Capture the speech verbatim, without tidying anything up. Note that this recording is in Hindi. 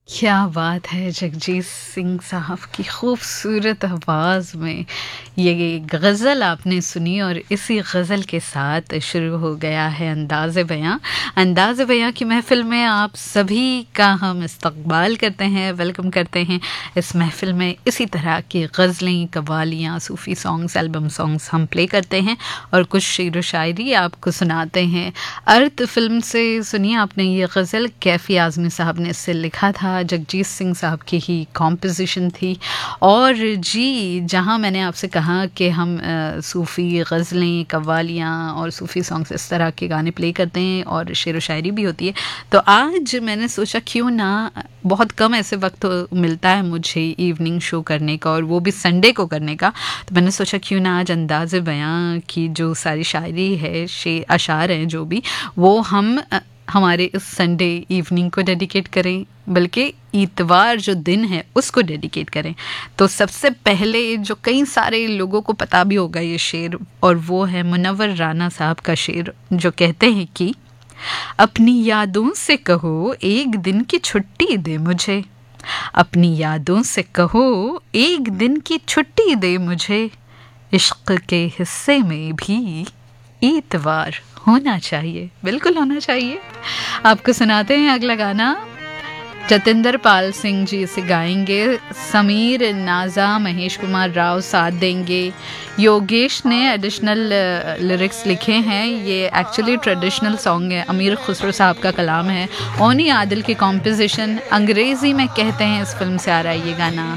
क्या बात है जगजीत सिंह साहब की खूबसूरत आवाज़ में। ये गज़ल आपने सुनी और इसी गज़ल के साथ शुरू हो गया है अंदाज़े बयां। अंदाज़े बयां की महफ़िल में आप सभी का हम इस्तकबाल करते हैं, वेलकम करते हैं। इस महफ़िल में इसी तरह की गज़लें, कव्वालियाँ, सूफ़ी सॉन्ग्स, एल्बम सॉन्ग्स हम प्ले करते हैं और कुछ शेर व शायरी आपको सुनाते हैं। अर्थ फ़िल्म से सुनिए आपने ये गज़ल, कैफ़ी आज़मी साहब ने इसे लिखा था, जगजीत सिंह साहब की ही कॉम्पोजिशन थी। और जी, जहाँ मैंने आपसे कहा कि हम अ, सूफ़ी गज़लें, कव्वालियाँ और सूफ़ी सॉन्ग्स इस तरह के गाने प्ले करते हैं और शेर व शायरी भी होती है, तो आज मैंने सोचा क्यों ना, बहुत कम ऐसे वक्त मिलता है मुझे इवनिंग शो करने का और वो भी संडे को करने का, तो मैंने सोचा क्यों ना आज अंदाज़े बयां की जो सारी शायरी है, शे अशार हैं जो भी, वो हम अ, हमारे इस संडे इवनिंग को डेडिकेट करें, बल्कि इतवार जो दिन है उसको डेडिकेट करें। तो सबसे पहले जो कई सारे लोगों को पता भी होगा ये शेर, और वो है मुनव्वर राना साहब का शेर, जो कहते हैं कि अपनी यादों से कहो एक दिन की छुट्टी दे मुझे, अपनी यादों से कहो एक दिन की छुट्टी दे मुझे, इश्क के हिस्से में भी इतवार होना चाहिए, बिल्कुल होना चाहिए। आपको सुनाते हैं अगला गाना। जतिंदर पाल सिंह जी इसे गाएंगे, समीर, नाजा, महेश कुमार राव साथ देंगे, योगेश ने एडिशनल लिरिक्स लिखे हैं। ये एक्चुअली ट्रेडिशनल सॉन्ग है, अमीर खुसरो साहब का कलाम है, ओनी आदिल की कॉम्पोजिशन। अंग्रेज़ी में कहते हैं इस फिल्म से आ रहा है ये गाना।